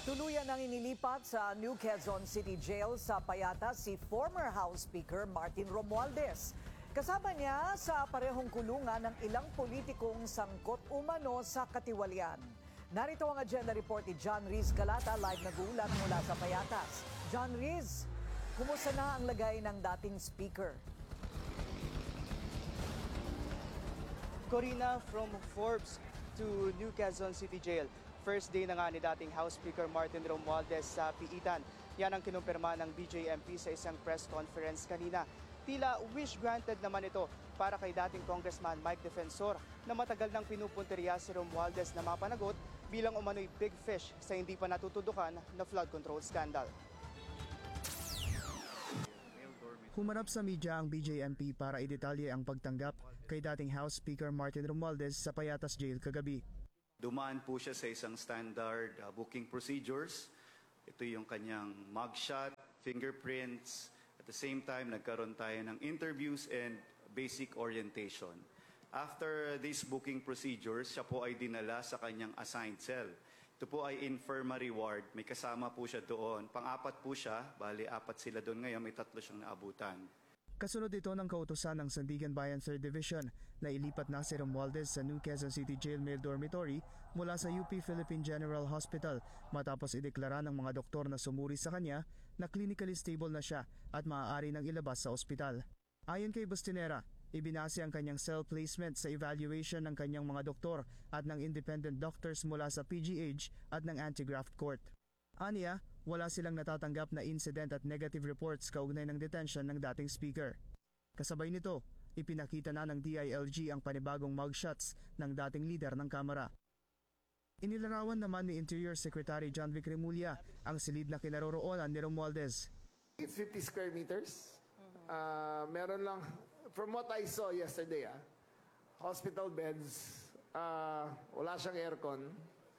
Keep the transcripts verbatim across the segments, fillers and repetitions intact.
Tuluyan nang inilipat sa New Quezon City Jail sa Payatas si former House Speaker Martin Romualdez. Kasama niya sa parehong kulungan ng ilang politikong sangkot umano sa katiwalian. Narito ang agenda report ni John Riz Galata, live nag-uulat mula sa Payatas. John Riz, kumusta na ang lagay ng dating speaker? Corina, from Forbes to New Quezon City Jail. First day na nga ni dating House Speaker Martin Romualdez sa piitan. Yan ang kinumpirma ng B J M P sa isang press conference kanina. Tila wish granted naman ito para kay dating Congressman Mike Defensor na matagal nang pinupunteriya si Romualdez na mapanagot bilang umano'y big fish sa hindi pa natutudukan na flood control scandal. Humarap sa media ang B J M P para idetalye ang pagtanggap kay dating House Speaker Martin Romualdez sa Payatas Jail kagabi. Dumaan po siya sa isang standard uh, booking procedures. Ito yung kanyang mugshot, fingerprints. At the same time, nagkaroon tayo ng interviews and basic orientation. After these booking procedures, siya po ay dinala sa kanyang assigned cell. Ito po ay infirmary ward. May kasama po siya doon. Pang-apat po siya. Bali, apat sila doon ngayon. May tatlo siyang naabutan. Kasunod ito ng kautusan ng Sandigan Bayan third Division na ilipat na si Romualdez sa New Quezon City Jail Male Dormitory mula sa U P Philippine General Hospital matapos ideklara ng mga doktor na sumuri sa kanya na clinically stable na siya at maaari nang ilabas sa ospital. Ayon kay Bustinera, ibinase ang kanyang cell placement sa evaluation ng kanyang mga doktor at ng independent doctors mula sa P G H at ng Anti-Graft Court. Aniya, wala silang natatanggap na incident at negative reports kaugnay ng detention ng dating speaker. Kasabay nito, ipinakita na ng D I L G ang panibagong mugshots ng dating leader ng Kamara. Inilarawan naman ni Interior Secretary John Vic Remulla ang silid na kinaroroonan ni Romualdez. It's fifty square meters. Uh, meron lang, from what I saw yesterday, ah, hospital beds, uh, wala siyang aircon,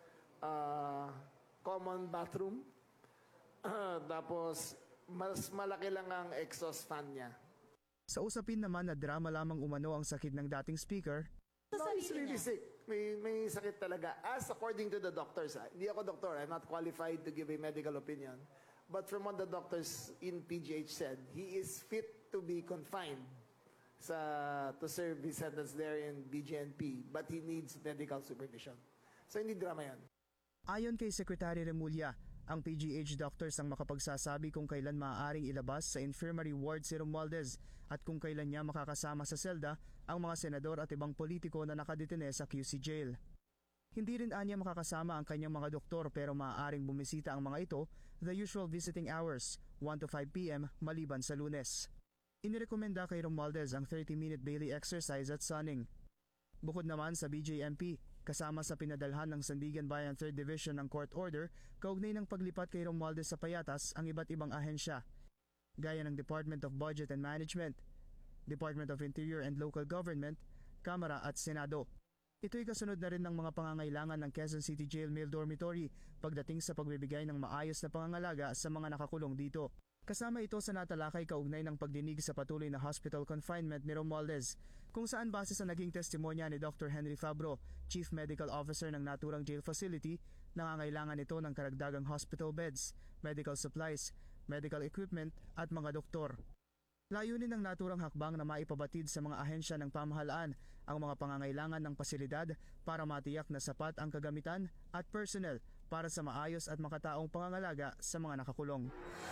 uh, common bathroom, uh, tapos mas malaki lang ang exhaust fan niya. Sa usapin naman na drama lamang umano ang sakit ng dating speaker, No, he's really sick. May, may sakit talaga. As according to the doctors, ah, hindi ako doktor, I'm not qualified to give a medical opinion. But from what the doctors in P G H said, he is fit to be confined sa, to serve his sentence there in B J N P, but he needs medical supervision. So hindi drama yan. ayon kay Secretary Remulla, ang P G H doctors ang makapagsasabi kung kailan maaaring ilabas sa infirmary ward si Romualdez at kung kailan niya makakasama sa selda ang mga senador at ibang politiko na nakadetene sa Q C Jail. Hindi rin anya makakasama ang kanyang mga doktor pero maaaring bumisita ang mga ito the usual visiting hours, one to five p m maliban sa Lunes. Inirekomenda kay Romualdez ang thirty minute daily exercise at sunning. Bukod naman sa B J M P, kasama sa pinadalhan ng Sandigan Bayan third Division ng court order, kaugnay ng paglipat kay Romualdez sa Payatas ang iba't ibang ahensya, gaya ng Department of Budget and Management, Department of Interior and Local Government, Kamara at Senado. Ito'y kasunod na rin ng mga pangangailangan ng Quezon City Jail Male Dormitory pagdating sa pagbibigay ng maayos na pangangalaga sa mga nakakulong dito. Kasama ito sa natalakay kaugnay ng pagdinig sa patuloy na hospital confinement ni Romualdez, kung saan base sa naging testimonya ni Doctor Henry Fabro, Chief Medical Officer ng naturang jail facility, nangangailangan ito ng karagdagang hospital beds, medical supplies, medical equipment at mga doktor. Layunin ng naturang hakbang na maipabatid sa mga ahensya ng pamahalaan ang mga pangangailangan ng pasilidad para matiyak na sapat ang kagamitan at personnel para sa maayos at makataong pangangalaga sa mga nakakulong.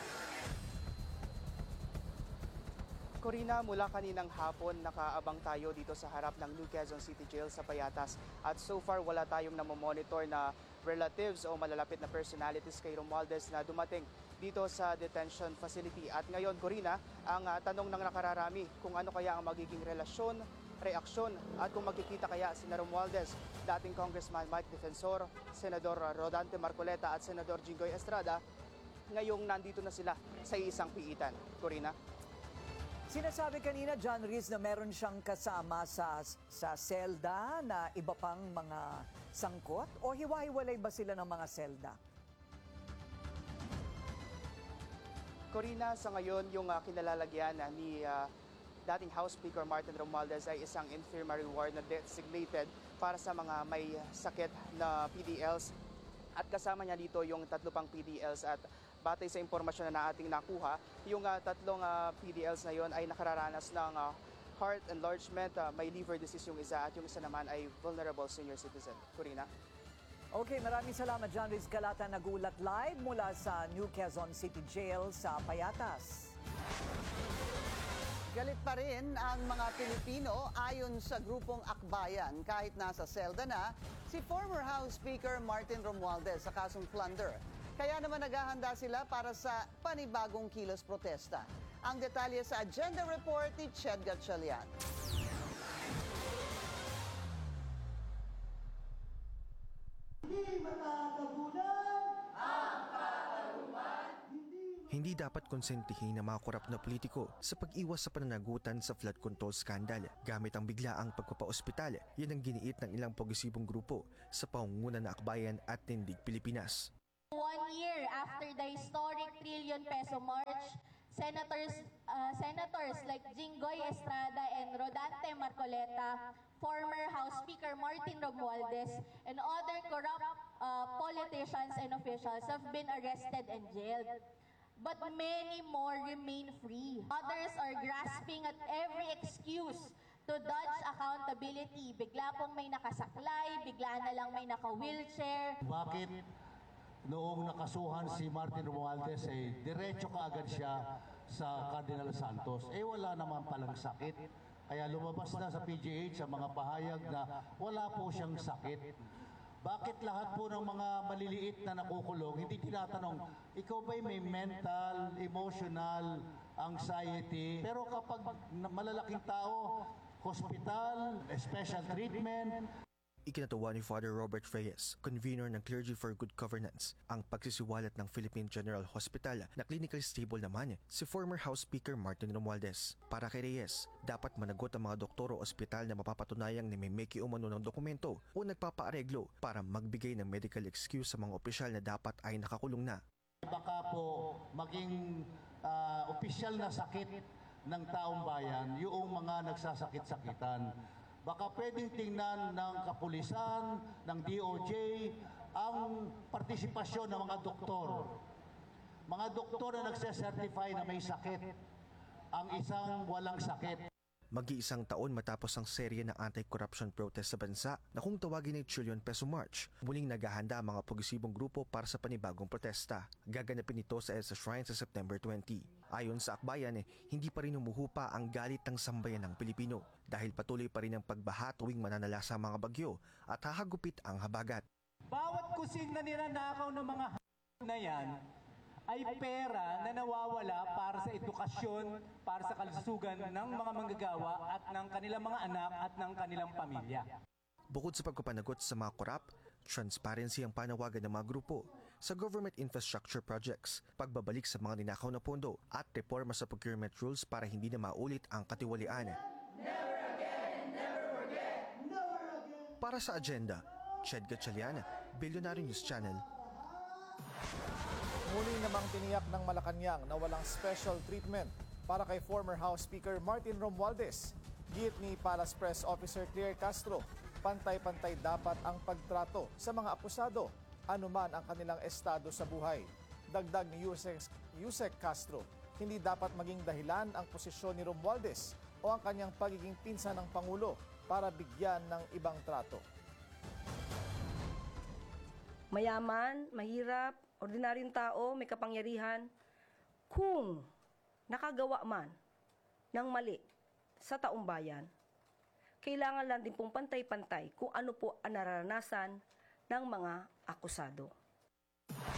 Corina, mula kaninang hapon nakaabang tayo dito sa harap ng New Quezon City Jail sa Payatas at so far wala tayong namomonitor na relatives o malalapit na personalities kay Romualdez na dumating dito sa detention facility. At ngayon, Corina, ang uh, tanong ng nakararami kung ano kaya ang magiging relasyon, reaksyon at kung magkikita kaya si Romualdez, dating Congressman Mike Defensor, Senador Rodante Marcoleta at Senador Jinggoy Estrada, ngayong nandito na sila sa isang piitan. Corina? Sinasabi kanina, John Riz, na meron siyang kasama sa, sa selda na iba pang mga sangkot o hiwa-hiwalay ba sila ng mga selda? Corina, sa ngayon yung uh, kinalalagyan uh, ni uh, dating House Speaker Martin Romualdez ay isang infirmary ward na designated para sa mga may sakit na P D Ls at kasama niya dito yung tatlo pang P D Ls at batay sa impormasyon na ating nakuha, yung uh, tatlong uh, P D Ls na yon ay nakararanas ng uh, heart enlargement, uh, may liver disease yung isa at yung isa naman ay vulnerable senior citizen. Corina? Okay, maraming salamat John Riz Galata, nagulat live mula sa New Quezon City Jail sa Payatas. Galit pa rin ang mga Pilipino ayon sa grupong Akbayan kahit nasa selda na si former House Speaker Martin Romualdez sa kasong plunder. Kaya naman naghahanda sila para sa panibagong kilos protesta. Ang detalye sa agenda report ni Ched Gatchalian. Hindi dapat konsentihin ng mga korap na politiko sa pag-iwas sa pananagutan sa flood control scandal gamit ang biglaang pagpapaospital. Yan ang giniit ng ilang progresibong grupo sa pangunguna ng Akbayan at Tindig Pilipinas. One year after the historic trillion peso march, senators uh, senators like Jinggoy Estrada and Rodante Marcoleta, former House Speaker Martin Romualdez, and other corrupt uh, politicians and officials have been arrested and jailed. But many more remain free. Others are grasping at every excuse to dodge accountability. Bigla pong may nakasaklay, bigla na lang may naka-wheelchair. Bakit noong nakasuhan si Martin Romualdez, eh, diretso kaagad siya sa Cardinal Santos? Eh wala naman palang sakit. Kaya lumabas na sa P G H ang mga pahayag na wala po siyang sakit. Bakit lahat po ng mga maliliit na nakukulong, hindi tinatanong, ikaw ba'y may mental, emotional, anxiety? Pero kapag malalaking tao, hospital, special treatment. Ikinatuwa ni Father Robert Reyes, convener ng Clergy for Good Governance, ang pagsisiwalat ng Philippine General Hospital na clinical stable naman si former House Speaker Martin Romualdez. Para kay Reyes, dapat managot ang mga doktor o ospital na mapapatunayang nimemeki umano ng dokumento o nagpapaareglo para magbigay ng medical excuse sa mga opisyal na dapat ay nakakulong na. Baka po maging uh, opisyal na sakit ng taong bayan yung mga nagsasakit-sakitan. Baka pwedeng tingnan ng kapulisan, ng D O J, ang partisipasyon ng mga doktor. Mga doktor na nagse-certify na may sakit, ang isang walang sakit. Mag-iisang taon matapos ang serye ng anti-corruption protest sa bansa na kung tawagin ay Trillion Peso March, muling naghahanda ang mga progresibong grupo para sa panibagong protesta. Gaganapin ito sa EDSA Shrine sa September twentieth. Ayon sa Akbayan, eh, hindi pa rin humuhupa ang galit ng sambayan ng Pilipino dahil patuloy pa rin ang pagbaha tuwing mananalasa ang mga bagyo at hahagupit ang habagat. Bawat kusing na ninanakaw ng mga na yan ay pera na nawawala para sa edukasyon, para sa kalusugan ng mga manggagawa at ng kanilang mga anak at ng kanilang pamilya. Bukod sa pagpapanagot sa mga korap, transparency ang panawagan ng mga grupo sa government infrastructure projects, pagbabalik sa mga ninakaw na pondo at reforma sa procurement rules para hindi na maulit ang katiwalian. Never again, never forget, never again. Para sa agenda, Ched Gatchalian, Billionaire News Channel. Muli namang tiniyak ng Malacanang na walang special treatment para kay former House Speaker Martin Romualdez. Giit ni Palace Press Officer Claire Castro, pantay-pantay dapat ang pagtrato sa mga akusado, anuman ang kanilang estado sa buhay. Dagdag ni Yusek, Yusek Castro, hindi dapat maging dahilan ang posisyon ni Romualdez o ang kanyang pagiging pinsan ng Pangulo para bigyan ng ibang trato. Mayaman, mahirap, ordinaryong tao, may kapangyarihan, kung nakagawa man ng mali sa taong bayan, kailangan lang din pong pantay-pantay kung ano po ang nararanasan ng mga akusado.